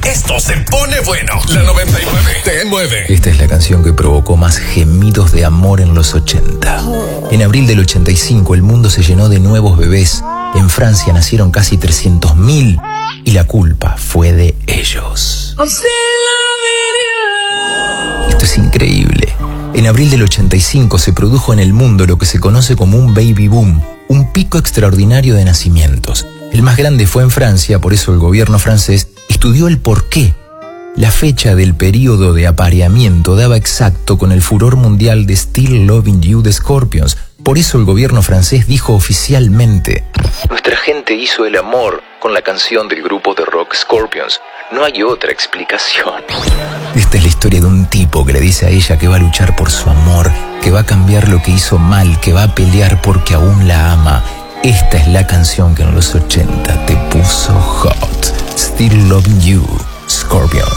Esto se pone bueno. La 99 te mueve. Esta es la canción que provocó más gemidos de amor en los 80. En abril del 85 el mundo se llenó de nuevos bebés. En Francia nacieron casi 300.000 y la culpa fue de ellos. Esto es increíble. En abril del 85 se produjo en el mundo lo que se conoce como un baby boom, un pico extraordinario de nacimientos. El más grande fue en Francia, por eso el gobierno francés estudió el porqué. La fecha del periodo de apareamiento daba exacto con el furor mundial de Still Loving You de Scorpions. Por eso el gobierno francés dijo oficialmente: nuestra gente hizo el amor con la canción del grupo de rock Scorpions. No hay otra explicación. Esta es la historia de un tipo que le dice a ella que va a luchar por su amor, que va a cambiar lo que hizo mal, que va a pelear porque aún la ama. Esta es la canción que en los 80 te puso hot. Still Loving You, Scorpions.